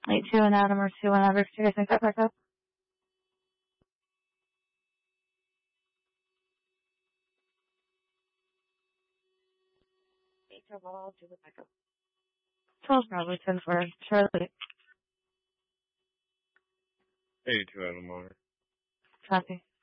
8-2 and Adam or 2 and average. Do you guys think that picked up? 8-2 ball, do the pickup. 12 probably 10 for Charlie. 82 Adam Water. Copy.